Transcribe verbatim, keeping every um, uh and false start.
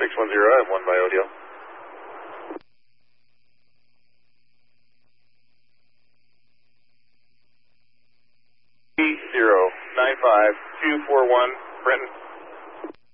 six one zero, I have one by O D L. zero nine five two four one, Brenton.